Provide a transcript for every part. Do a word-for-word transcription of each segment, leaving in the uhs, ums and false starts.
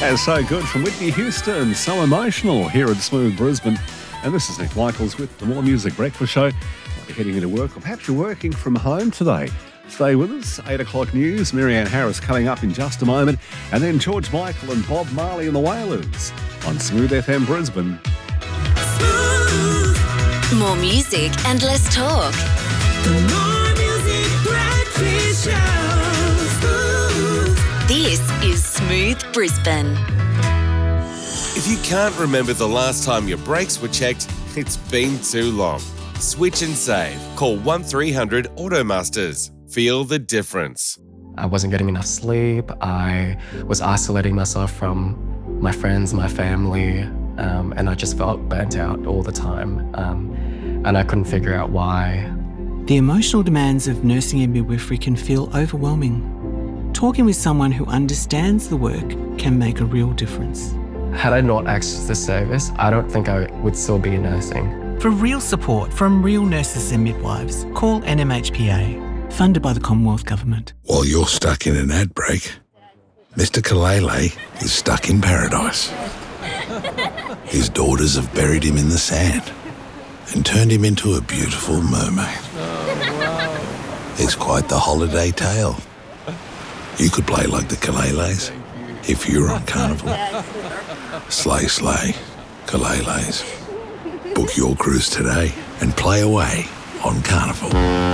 And so good from Whitney Houston, So Emotional here at Smooth Brisbane. And this is Nick Michaels with the More Music Breakfast Show. Might be heading into work, or perhaps you're working from home today. Stay with us. eight o'clock news. Marianne Harris coming up in just a moment. And then George Michael and Bob Marley and the Wailers on Smooth F M Brisbane. Smooth. More music and less talk. The More Music Breakfast Show. Smooth. This is Smooth Brisbane. If you can't remember the last time your brakes were checked, it's been too long. Switch and save. Call one three hundred Automasters. Feel the difference. I wasn't getting enough sleep. I was isolating myself from my friends, my family, um, and I just felt burnt out all the time. Um, and I couldn't figure out why. The emotional demands of nursing and midwifery can feel overwhelming. Talking with someone who understands the work can make a real difference. Had I not accessed this service, I don't think I would still be nursing. For real support from real nurses and midwives, call N M H P A, funded by the Commonwealth Government. While you're stuck in an ad break, Mister Kalele is stuck in paradise. His daughters have buried him in the sand and turned him into a beautiful mermaid. It's quite the holiday tale. You could play like the Kaleles if you were on Carnival. Slay, slay, Kaleles. Book your cruise today and play away on Carnival.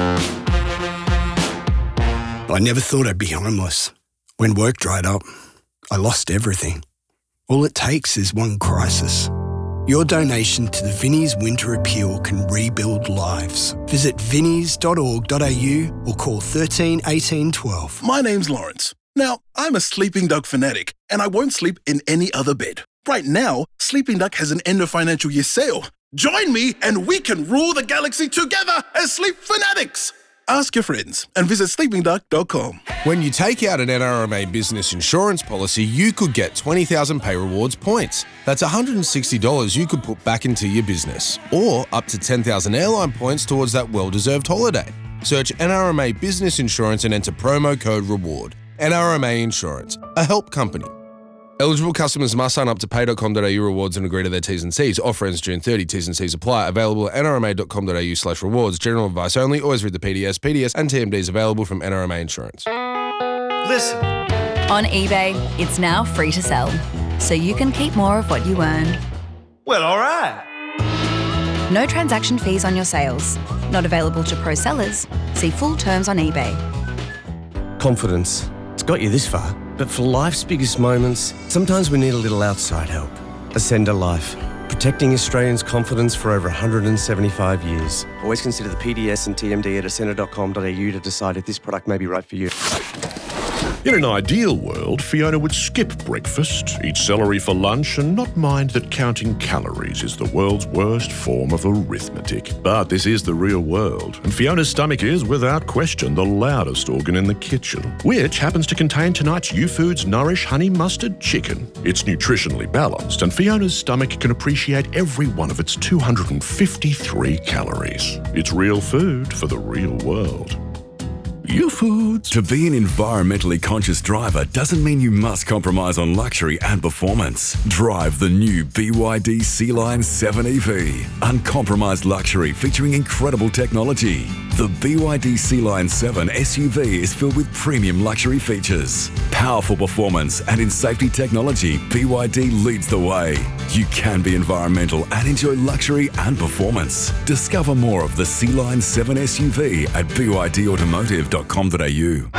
I never thought I'd be homeless. When work dried up, I lost everything. All it takes is one crisis. Your donation to the Vinnie's Winter Appeal can rebuild lives. Visit vinnies dot org dot a u or call thirteen eighteen twelve. My name's Lawrence. Now, I'm a Sleeping Duck fanatic, and I won't sleep in any other bed. Right now, Sleeping Duck has an end of financial year sale. Join me and we can rule the galaxy together as sleep fanatics. Ask your friends and visit sleeping duck dot com. When you take out an N R M A business insurance policy, you could get twenty thousand Pay Rewards points. That's one hundred sixty dollars you could put back into your business, or up to ten thousand airline points towards that well-deserved holiday. Search N R M A Business Insurance and enter promo code REWARD. N R M A Insurance, a help company. Eligible customers must sign up to pay dot com dot a u rewards and agree to their T's and C's. Offer ends June thirtieth. T's and C's apply. Available at n r m a dot com dot a u slash rewards. General advice only. Always read the P D S. P D S and T M Ds available from N R M A Insurance. Listen. On eBay, it's now free to sell, so you can keep more of what you earn. Well, all right. No transaction fees on your sales. Not available to pro sellers. See full terms on eBay. Confidence. It's got you this far. But for life's biggest moments, sometimes we need a little outside help. Ascender Life, protecting Australians' confidence for over one hundred seventy-five years. Always consider the P D S and T M D at ascender dot com dot a u to decide if this product may be right for you. In an ideal world, Fiona would skip breakfast, eat celery for lunch, and not mind that counting calories is the world's worst form of arithmetic. But this is the real world, and Fiona's stomach is, without question, the loudest organ in the kitchen, which happens to contain tonight's U-Foods Nourish Honey Mustard Chicken. It's nutritionally balanced, and Fiona's stomach can appreciate every one of its two hundred fifty-three calories. It's real food for the real world. U-Foods. To be an environmentally conscious driver doesn't mean you must compromise on luxury and performance. Drive the new B Y D Sea-Line seven E V. Uncompromised luxury featuring incredible technology. The B Y D Sea-Line seven S U V is filled with premium luxury features. Powerful performance and in safety technology, B Y D leads the way. You can be environmental and enjoy luxury and performance. Discover more of the Sea-Line seven S U V at b y d automotive dot com dot a u.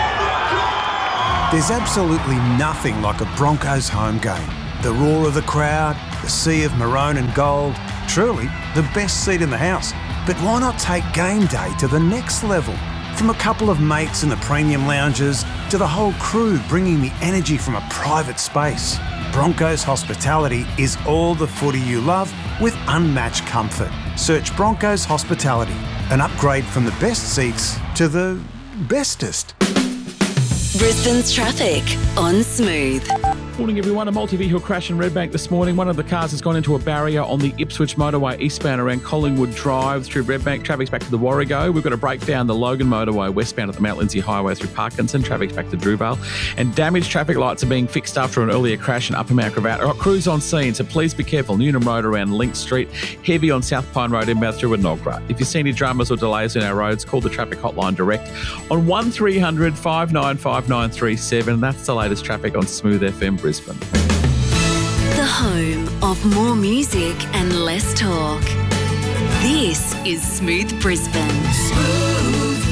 There's absolutely nothing like a Broncos home game. The roar of the crowd, the sea of maroon and gold, truly the best seat in the house. But why not take game day to the next level? From a couple of mates in the premium lounges to the whole crew bringing the energy from a private space. Broncos Hospitality is all the footy you love with unmatched comfort. Search Broncos Hospitality, an upgrade from the best seats to the bestest. Brisbane's traffic on Smooth. Morning, everyone. A multi-vehicle crash in Redbank this morning. One of the cars has gone into a barrier on the Ipswich motorway eastbound around Collingwood Drive through Redbank. Traffic's back to the Warrego. We've got a breakdown the Logan motorway westbound at the Mount Lindsay Highway through Parkinson. Traffic's back to Drewvale. And damaged traffic lights are being fixed after an earlier crash in Upper Mount Gravatt. Right, crews on scene, so please be careful. Newham Road around Link Street. Heavy on South Pine Road inbound through Winogra. If you see any dramas or delays in our roads, call the traffic hotline direct on one three hundred five nine five nine three seven. That's the latest traffic on Smooth F M Brisbane. The home of more music and less talk. This is Smooth Brisbane. Smooth.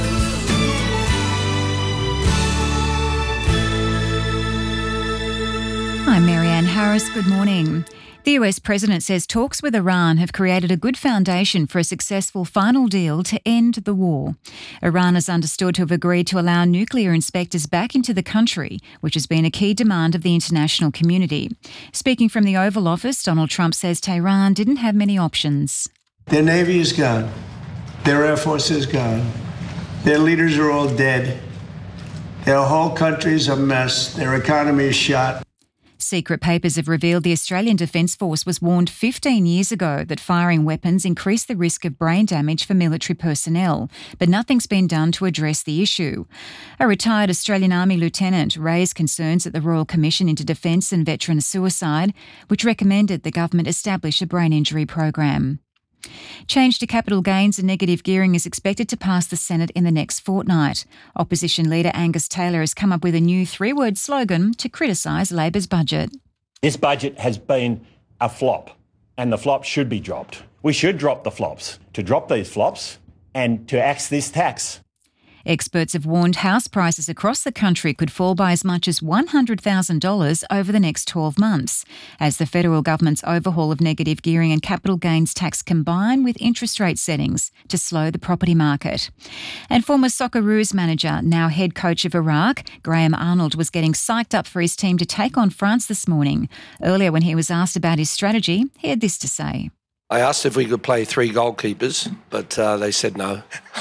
I'm Marianne Harris. Good morning. The U S President says talks with Iran have created a good foundation for a successful final deal to end the war. Iran is understood to have agreed to allow nuclear inspectors back into the country, which has been a key demand of the international community. Speaking from the Oval Office, Donald Trump says Tehran didn't have many options. Their Navy is gone. Their Air Force is gone. Their leaders are all dead. Their whole country's a mess. Their economy is shot. Secret papers have revealed the Australian Defence Force was warned fifteen years ago that firing weapons increased the risk of brain damage for military personnel, but nothing's been done to address the issue. A retired Australian Army lieutenant raised concerns at the Royal Commission into Defence and Veteran Suicide, which recommended the government establish a brain injury program. Change to capital gains and negative gearing is expected to pass the Senate in the next fortnight. Opposition leader Angus Taylor has come up with a new three-word slogan to criticise Labor's budget. This budget has been a flop, and the flop should be dropped. We should drop the flops. To drop these flops and to axe this tax. Experts have warned house prices across the country could fall by as much as one hundred thousand dollars over the next twelve months, as the federal government's overhaul of negative gearing and capital gains tax combine with interest rate settings to slow the property market. And former Socceroos manager, now head coach of Iraq, Graham Arnold, was getting psyched up for his team to take on France this morning. Earlier, when he was asked about his strategy, he had this to say. I asked if we could play three goalkeepers, but uh, they said no.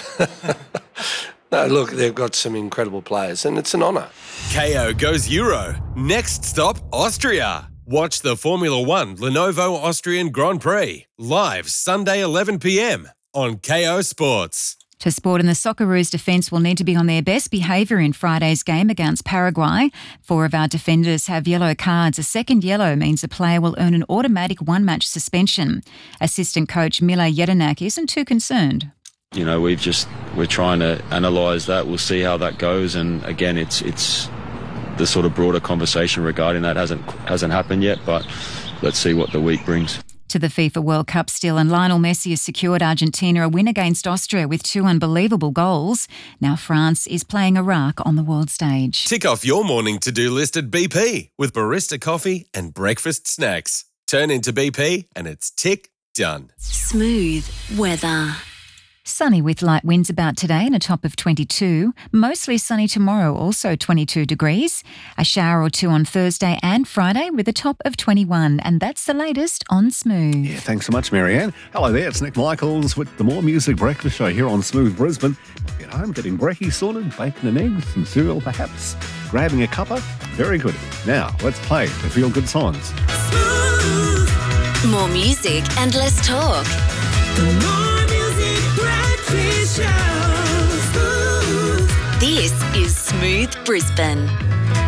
No, look, they've got some incredible players, and it's an honour. K O goes Euro. Next stop, Austria. Watch the Formula One Lenovo Austrian Grand Prix live Sunday eleven p.m. on K O Sports. To sport, and the Socceroos defence will need to be on their best behaviour in Friday's game against Paraguay. Four of our defenders have yellow cards. A second yellow means a player will earn an automatic one-match suspension. Assistant coach Mila Jedinak isn't too concerned. You know, we've just we're trying to analyse that. We'll see how that goes, and again, it's it's the sort of broader conversation regarding that hasn't hasn't happened yet. But let's see what the week brings. To the FIFA World Cup still, and Lionel Messi has secured Argentina a win against Austria with two unbelievable goals. Now France is playing Iraq on the world stage. Tick off your morning to-do list at B P with barista coffee and breakfast snacks. Turn into B P and it's tick done. Smooth weather. Sunny with light winds about today and a top of twenty-two. Mostly sunny tomorrow, also twenty-two degrees. A shower or two on Thursday and Friday with a top of twenty-one. And that's the latest on Smooth. Yeah, thanks so much, Marianne. Hello there, it's Nick Michaels with the More Music Breakfast Show here on Smooth Brisbane. Get home, getting brekkie sorted, bacon and eggs, some cereal perhaps, grabbing a cuppa. Very good. Now, let's play the Feel Good songs. Smooth. More music and less talk. This is Smooth Brisbane.